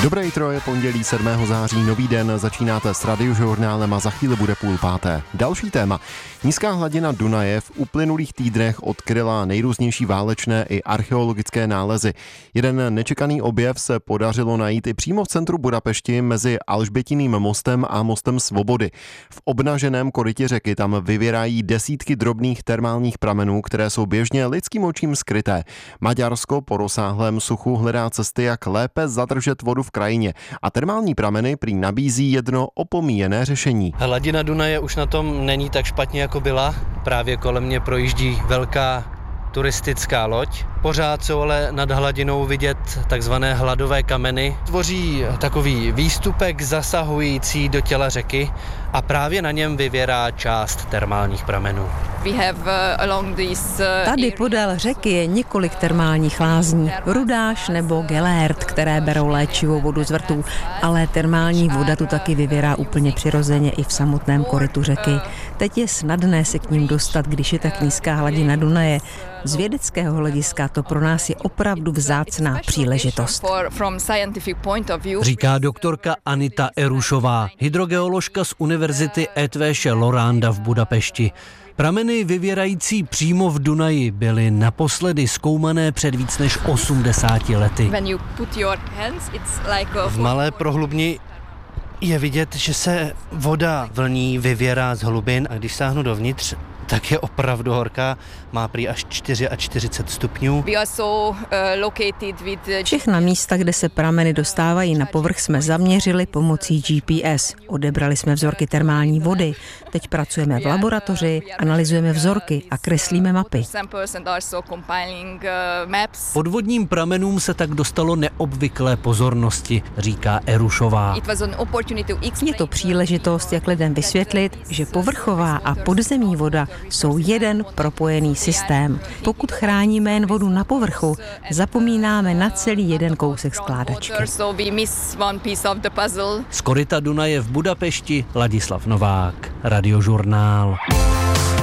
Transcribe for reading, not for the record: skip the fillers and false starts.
Dobré jitro, je pondělí 7. září, nový den, začínáte s Radiožurnálem a za chvíli bude 4:30. Další téma. Nízká hladina Dunaje v uplynulých týdnech odkryla nejrůznější válečné i archeologické nálezy. Jeden nečekaný objev se podařilo najít i přímo v centru Budapešti mezi Alžbětiným mostem a mostem Svobody. V obnaženém korytě řeky tam vyvěrají desítky drobných termálních pramenů, které jsou běžně lidským očím skryté. Maďarsko po rozsáhlém suchu hledá cesty, jak lépe zadržet vodu v krajině a termální prameny prý nabízí jedno opomíjené řešení. Hladina Dunaje už na tom není tak špatně, jako byla. Právě kolem mě projíždí velká turistická loď. Pořád jsou ale nad hladinou vidět takzvané hladové kameny. Tvoří takový výstupek zasahující do těla řeky a právě na něm vyvěrá část termálních pramenů. Tady podél řeky je několik termálních lázní, Rudáš nebo Gelert, které berou léčivou vodu z vrtů, ale termální voda tu taky vyvěrá úplně přirozeně i v samotném korytu řeky. Teď je snadné se k ním dostat, když je tak nízká hladina Dunaje. Z vědeckého hlediska to pro nás je opravdu vzácná příležitost. Říká doktorka Anita Erušová, hydrogeoložka z Univerzity Eötvös Loránd v Budapešti. Prameny vyvěrající přímo v Dunaji byly naposledy zkoumané před víc než 80 lety. V malé prohlubni je vidět, že se voda vlní vyvěrá z hlubin a když sáhnu dovnitř, tak je opravdu horká, má prý až 44 stupňů. Všechna místa, kde se prameny dostávají na povrch, jsme zaměřili pomocí GPS. Odebrali jsme vzorky termální vody. Teď pracujeme v laboratoři, analyzujeme vzorky a kreslíme mapy. Podvodním pramenům se tak dostalo neobvyklé pozornosti, říká Erušová. Je to příležitost, jak lidem vysvětlit, že povrchová a podzemní voda jsou jeden propojený systém. Pokud chráníme jen vodu na povrchu, zapomínáme na celý jeden kousek skládačky. Z koryta Dunaje v Budapešti Ladislav Novák, Radiožurnál.